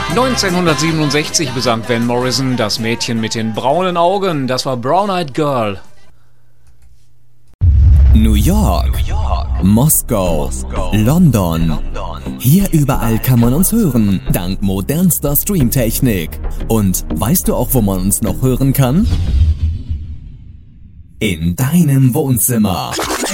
1967 besang Van Morrison das Mädchen mit den braunen Augen. Das war Brown Eyed Girl. New York, Moskau, London. Hier überall kann man uns hören, dank modernster Streamtechnik. Und weißt du auch, wo man uns noch hören kann? In deinem Wohnzimmer.